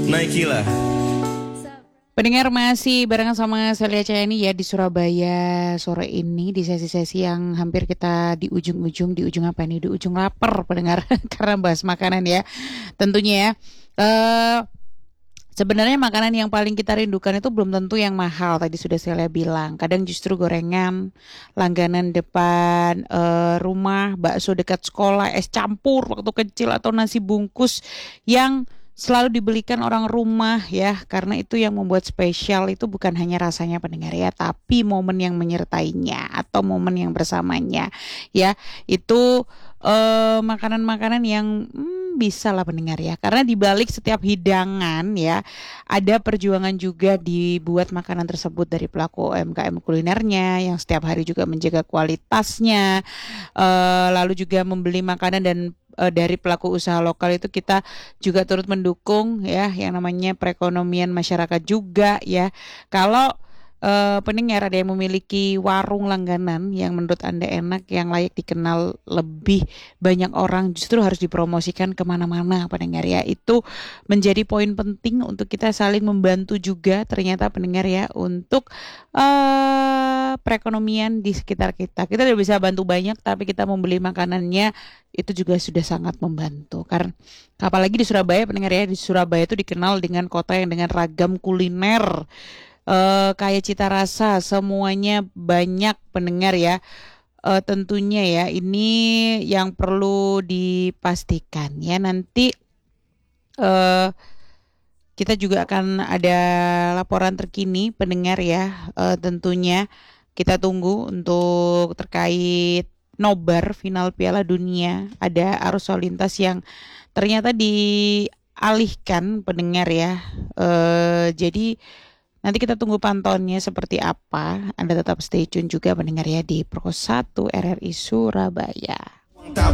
Nike lah. Pendengar masih barengan sama Celia Cayani ya di Surabaya sore ini di sesi-sesi yang hampir kita di ujung apa nih? Di ujung lapar pendengar karena bahas makanan ya. Tentunya ya. Eh Sebenarnya makanan yang paling kita rindukan itu belum tentu yang mahal. Tadi sudah Celia bilang. Kadang justru gorengan, langganan depan rumah, bakso dekat sekolah, es campur waktu kecil atau nasi bungkus yang selalu dibelikan orang rumah ya, karena itu yang membuat spesial itu bukan hanya rasanya pendengar ya, tapi momen yang menyertainya atau momen yang bersamanya ya. Itu makanan-makanan yang bisa lah pendengar ya, karena di balik setiap hidangan ya ada perjuangan juga dibuat makanan tersebut dari pelaku UMKM kulinernya yang setiap hari juga menjaga kualitasnya, lalu juga membeli makanan dan dari pelaku usaha lokal itu kita juga turut mendukung ya yang namanya perekonomian masyarakat juga ya. Kalau pendengar ada yang memiliki warung langganan yang menurut Anda enak, yang layak dikenal lebih banyak orang, justru harus dipromosikan kemana-mana pendengar ya. Itu menjadi poin penting untuk kita saling membantu juga ternyata pendengar ya, untuk perekonomian di sekitar kita. Kita tidak bisa bantu banyak, tapi kita membeli makanannya itu juga sudah sangat membantu. Karena apalagi di Surabaya pendengar ya, di Surabaya itu dikenal dengan kota yang dengan ragam kuliner, kayak cita rasa semuanya banyak pendengar ya. Tentunya ya ini yang perlu dipastikan ya, nanti eh, kita juga akan ada laporan terkini pendengar ya. Tentunya kita tunggu untuk terkait nobar final Piala Dunia, ada arus lalu lintas yang ternyata dialihkan pendengar ya. Jadi nanti kita tunggu pantauannya seperti apa. Anda tetap stay tune juga pendengar ya di Pro 1 RRI Surabaya.